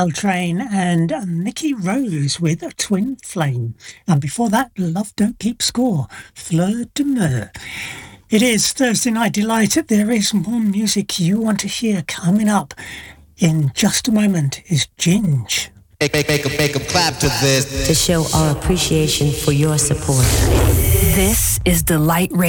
Train and Nikki Rose with a Twin Flame. And before that, Love Don't Keep Score, Fleur de Mer. It is Thursday Night Delight. There is more music you want to hear coming up. In just a moment is Ginge. Make a clap to this. To show our appreciation for your support. This is Delight Radio.